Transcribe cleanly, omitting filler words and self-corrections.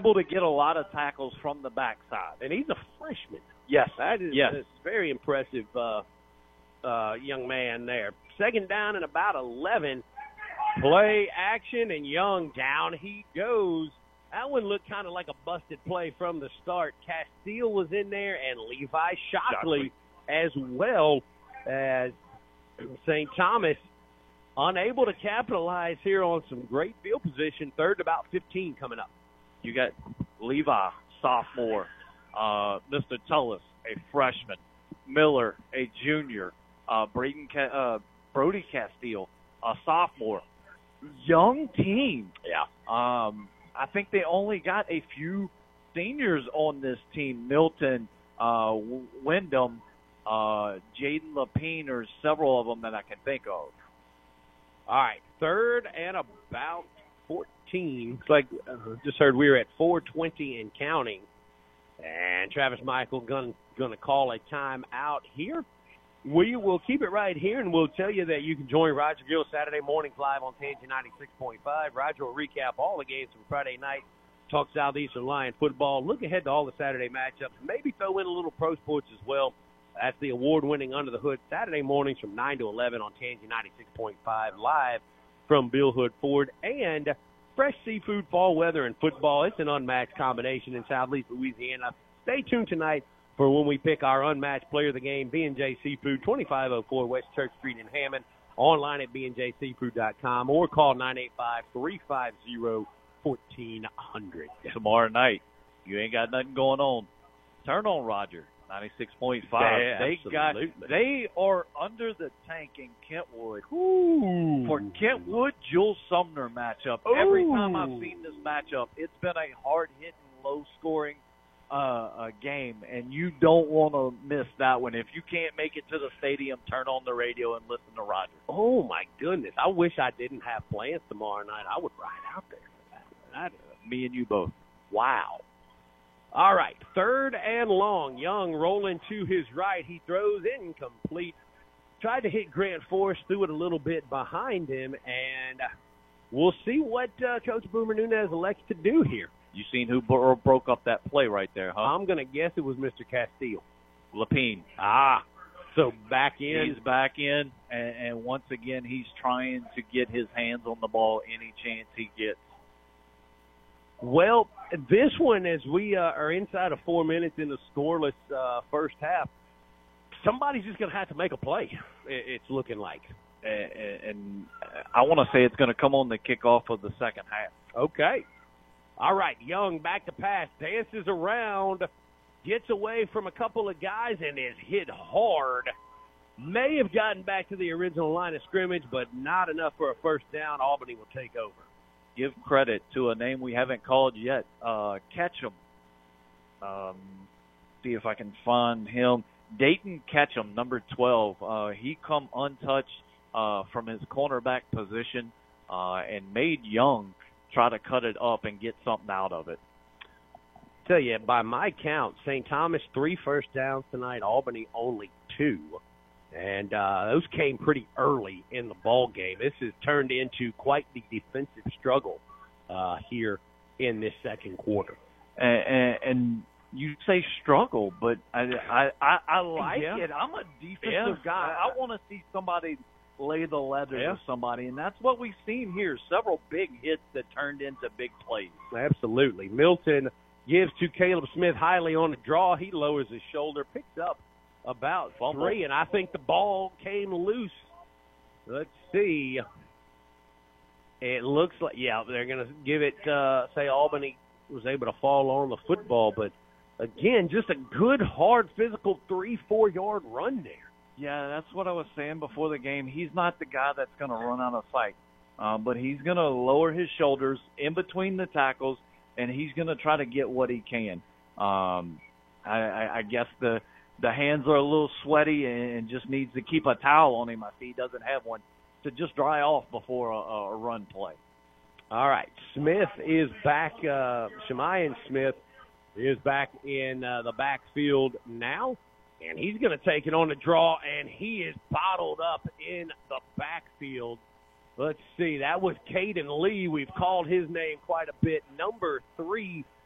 able to get a lot of tackles from the backside. And he's a freshman. Yes. That is yes. a very impressive young man there. Second down and about 11. Play action, and Young down he goes. That one looked kind of like a busted play from the start. Castile was in there, and Levi Shockley as well, as St. Thomas unable to capitalize here on some great field position. Third and about 15 coming up. You got Levi, sophomore, Mr. Tullis, a freshman, Miller, a junior, Brody Castile, a sophomore. Young team. Yeah. I think they only got a few seniors on this team. Milton, Wyndham, Jaden Lapine, or several of them that I can think of. All right, third and about 14. It's like just heard we were at 4:20 and counting. And Travis Michael going to call a timeout here. We will keep it right here, and we'll tell you that you can join Roger Gill Saturday mornings live on Tangent 96.5. Roger will recap all the games from Friday night, talk Southeastern Lion football, look ahead to all the Saturday matchups, maybe throw in a little pro sports as well. That's the award-winning Under the Hood Saturday mornings from 9 to 11 on Tangent 96.5, live from Bill Hood Ford. And fresh seafood, fall weather, and football. It's an unmatched combination in Southeast Louisiana. Stay tuned tonight for when we pick our unmatched player of the game, B&J Seafood, 2504 West Church Street in Hammond, online at bnjseafood.com, or call 985-350-1400. Tomorrow night, you ain't got nothing going on. Turn on Roger, 96.5. Yeah, they are under the tank in Kentwood. Ooh. For Kentwood, Jules Sumner matchup. Ooh. Every time I've seen this matchup, it's been a hard-hitting, low-scoring a game, and you don't want to miss that one. If you can't make it to the stadium, turn on the radio and listen to Roger. Oh, my goodness. I wish I didn't have plans tomorrow night. I would ride out there for that. Me and you both. Wow. All right, third and long. Young rolling to his right. He throws incomplete. Tried to hit Grant Forrest, threw it a little bit behind him, and we'll see what Coach Boomer Nunez elects to do here. You seen who broke up that play right there, huh? I'm going to guess it was Mr. Castile. Lapine. So back in. He's back in, and once again, he's trying to get his hands on the ball any chance he gets. Well, this one, as we are inside of 4 minutes in the scoreless first half, somebody's just going to have to make a play, it's looking like. And I want to say it's going to come on the kickoff of the second half. Okay. All right, Young back to pass, dances around, gets away from a couple of guys, and is hit hard. May have gotten back to the original line of scrimmage, but not enough for a first down. Albany will take over. Give credit to a name we haven't called yet, Ketchum. See if I can find him. Dayton Ketchum, number 12. He come untouched from his cornerback position and made Young try to cut it up and get something out of it. Tell you, by my count, St. Thomas 3 first downs tonight, Albany only 2. And those came pretty early in the ball game. This has turned into quite the defensive struggle here in this second quarter. And you say struggle, but I like it. I'm a defensive guy. I want to see somebody lay the leather to somebody, and that's what we've seen here. Several big hits that turned into big plays. Absolutely. Milton gives to Caleb Smith highly on the draw. He lowers his shoulder, picks up about 3, and I think the ball came loose. Let's see. It looks like, they're going to give it, say Albany was able to fall on the football, but again, just a good, hard, physical 3-4 yard run there. Yeah, that's what I was saying before the game. He's not the guy that's going to run out of sight, but he's going to lower his shoulders in between the tackles, and he's going to try to get what he can. I guess the hands are a little sweaty and just needs to keep a towel on him if he doesn't have one to just dry off before a run play. All right, Smith is back. Shemayan Smith is back in the backfield now. And he's going to take it on the draw, and he is bottled up in the backfield. Let's see. That was Caden Lee. We've called his name quite a bit. Number 3